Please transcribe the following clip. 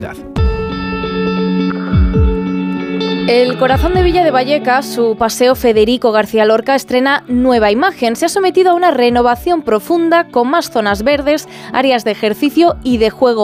El corazón de Villa de Vallecas, su paseo Federico García Lorca, estrena nueva imagen. Se ha sometido a una renovación profunda con más zonas verdes, áreas de ejercicio y de juego.